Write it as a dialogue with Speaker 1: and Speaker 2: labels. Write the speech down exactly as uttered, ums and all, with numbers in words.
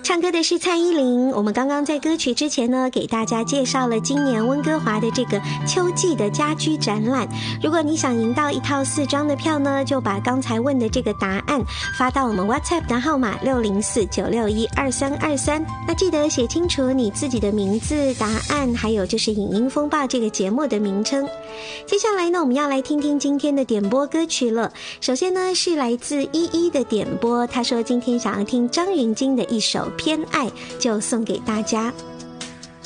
Speaker 1: 唱歌的是蔡依林。我们刚刚在歌曲之前呢，给大家介绍了今年温哥华的这个秋季的家居展览。如果你想赢到一套四张的票呢，就把刚才问的这个答案发到我们 WhatsApp 的号码六零四九六一二三二三。那记得写清楚你自己的名字、答案，还有就是影音风暴这个节目的名称。接下来呢，我们要来听听今天的点播歌曲了。首先呢，是来自依依的点播，他说今天想要听张芸京的一首《偏爱》，就送给大家。